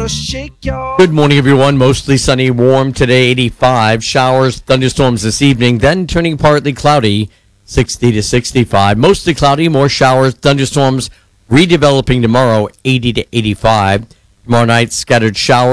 shake your... Good morning, everyone. Mostly sunny, warm today, 85. Showers, thunderstorms this evening, then turning partly cloudy, 60 to 65. Mostly cloudy, more showers, thunderstorms, redeveloping tomorrow, 80 to 85. Tomorrow night, scattered showers.